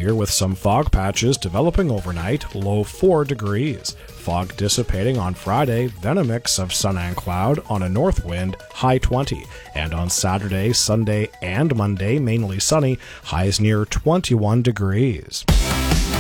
clear with some fog patches developing overnight, low 4 degrees. Fog dissipating on Friday, then a mix of sun and cloud on a north wind, high 20. And on Saturday, Sunday, and Monday, mainly sunny, highs near 21 degrees.